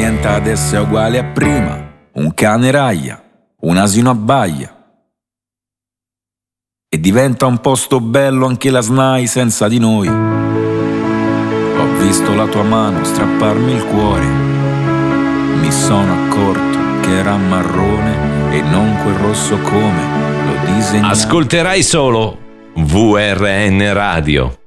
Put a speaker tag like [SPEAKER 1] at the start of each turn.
[SPEAKER 1] niente adesso è uguale a prima. Un cane raglia, un asino abbaia. E diventa un posto bello anche la SNAI senza di noi. Ho visto la tua mano strapparmi il cuore. Mi sono accorto che era marrone e non quel rosso come lo disegnavo.
[SPEAKER 2] Ascolterai solo VRN Radio.